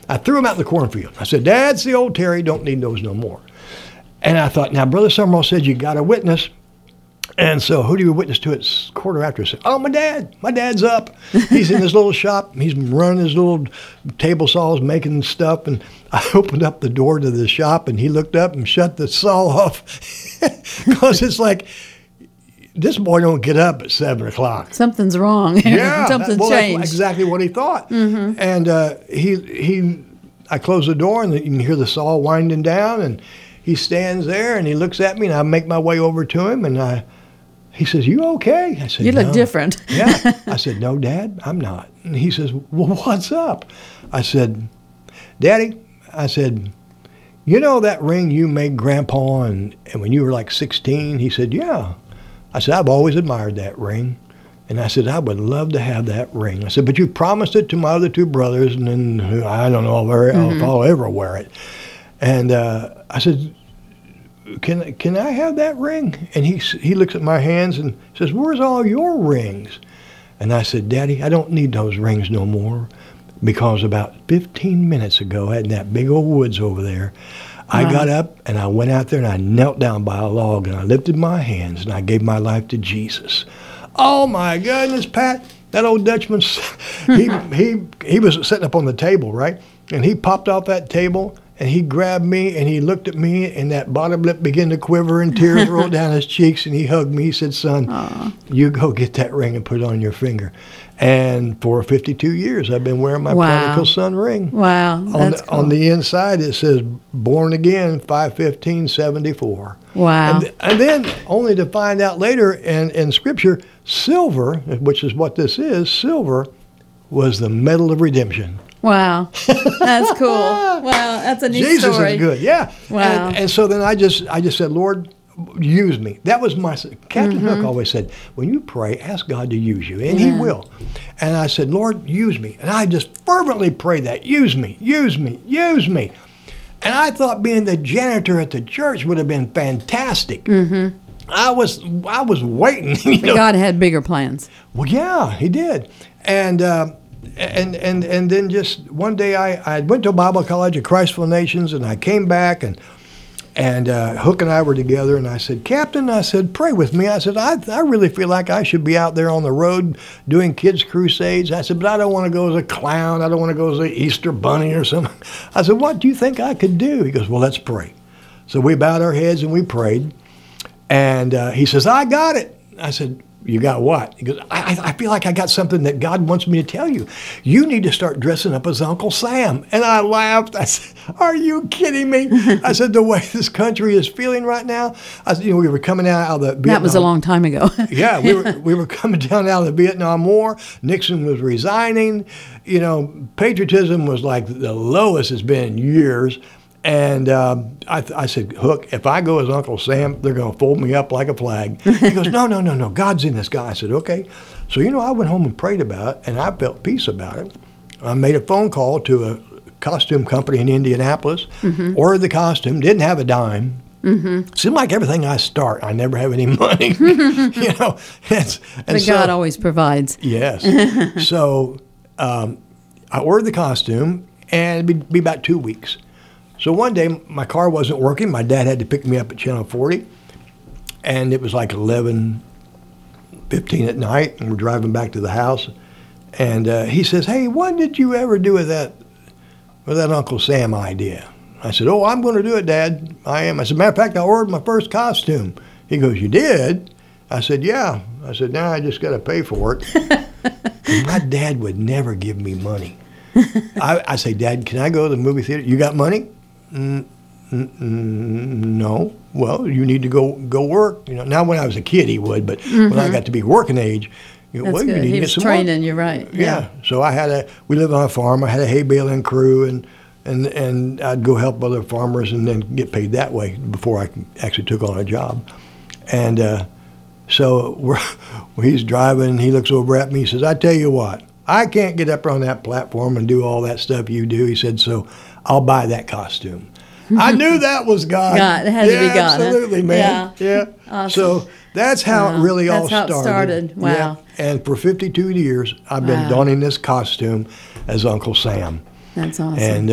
I threw them out in the cornfield. I said, Dad, see old Terry, don't need those no more. And I thought, now, Brother Summerall said you got a witness. And so who do you witness to? It's quarter after. I said, oh, my dad. My dad's up. He's in his little shop. He's running his little table saws, making stuff. And I opened up the door to the shop, and he looked up and shut the saw off. Because it's like, this boy don't get up at 7 o'clock. Something's wrong. Yeah. Something's changed. That's exactly what he thought. Mm-hmm. And I close the door, and you can hear the saw winding down, and he stands there, and he looks at me, and I make my way over to him, and he says, you okay? I said, you look no. different. Yeah. I said, no, Dad, I'm not. And he says, well, what's up? I said, Daddy, I said, you know that ring you made Grandpa and when you were like 16? He said, yeah. I said, I've always admired that ring. And I said, I would love to have that ring. I said, but you promised it to my other two brothers, and then I don't know if I'll ever wear it. And I said, can I have that ring? And he looks at my hands and says, where's all your rings? And I said, Daddy, I don't need those rings no more, because about 15 minutes ago, in that big old woods over there, I got up and I went out there and I knelt down by a log and I lifted my hands and I gave my life to Jesus. Oh my goodness, Pat, that old Dutchman, he was sitting up on the table, right? And he popped off that table and he grabbed me and he looked at me and that bottom lip began to quiver and tears rolled down his cheeks and he hugged me. He said, son, you go get that ring and put it on your finger. And for 52 years, I've been wearing my prodigal son ring. Wow, that's cool. On the inside, it says, born again, 5/15/74. Wow. And then, only to find out later in Scripture, silver, which is what this is, silver was the medal of redemption. Wow, that's cool. Wow, that's a neat Jesus story. is good, yeah. Wow. And so then I just said, Lord, use me. That was my, Captain Hook always said, when you pray, ask God to use you, and he will. And I said, Lord, use me. And I just fervently prayed that, use me, use me, use me. And I thought being the janitor at the church would have been fantastic. Mm-hmm. I was waiting. But God had bigger plans. Well, yeah, he did. And then just one day I went to Bible College at Christful Nations, and I came back, and Hook and I were together, and I said, Captain, I said, pray with me. I said, I really feel like I should be out there on the road doing kids' crusades. I said, but I don't want to go as a clown. I don't want to go as an Easter bunny or something. I said, what do you think I could do? He goes, well, let's pray. So we bowed our heads and we prayed. And he says, I got it. I said, you got what? He goes, I feel like I got something that God wants me to tell you. You need to start dressing up as Uncle Sam. And I laughed. I said, are you kidding me? I said, the way this country is feeling right now. I said, we were coming out of the Vietnam. That was a long time ago. Yeah, we were coming down out of the Vietnam War. Nixon was resigning. Patriotism was like the lowest it's been in years. And I said, Hook, if I go as Uncle Sam, they're going to fold me up like a flag. He goes, no, God's in this guy. I said, okay. So, I went home and prayed about it, and I felt peace about it. I made a phone call to a costume company in Indianapolis, ordered the costume, didn't have a dime. Seemed like everything I start, I never have any money. But God always provides. Yes. So I ordered the costume, and it'd be about 2 weeks. So one day, my car wasn't working. My dad had to pick me up at Channel 40, and it was like 11:15 at night, and we're driving back to the house. And he says, hey, what did you ever do with that Uncle Sam idea? I said, oh, I'm going to do it, Dad. I am. I said, matter of fact, I ordered my first costume. He goes, you did? I said, yeah. I said, now I just got to pay for it. My dad would never give me money. I say, Dad, can I go to the movie theater? You got money? No. Well, you need to go work. Now when I was a kid, he would, but when I got to be working age, That's well, good. you need to get some training. money. You're right. Yeah. So we lived on a farm. I had a hay baling crew, and I'd go help other farmers and then get paid that way before I actually took on a job. And so he's driving, and he looks over at me. He says, I tell you what, I can't get up on that platform and do all that stuff you do. He said, so I'll buy that costume. I knew that was God. God, it had to be God. Absolutely, huh? man. Yeah. Awesome. So that's how it really all started. Wow. Yeah. And for 52 years, I've been donning this costume as Uncle Sam. That's awesome. And